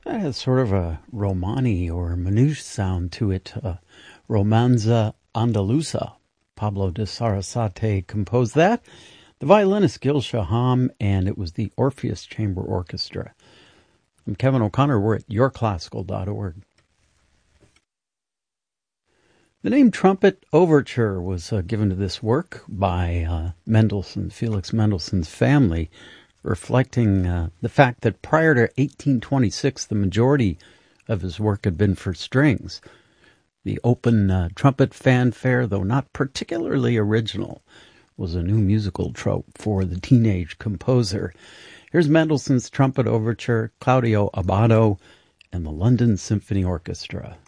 That has sort of a Romani or Manouche sound to it. Romanza Andaluza. Pablo de Sarasate composed that. The violinist Gil Shaham, and it was the Orpheus Chamber Orchestra. I'm Kevin O'Connor. We're at yourclassical.org. The name Trumpet Overture was given to this work by Mendelssohn, Felix Mendelssohn's family, reflecting the fact that prior to 1826, the majority of his work had been for strings. The open trumpet fanfare, though not particularly original, was a new musical trope for the teenage composer. Here's Mendelssohn's Trumpet Overture, Claudio Abbado, and the London Symphony Orchestra.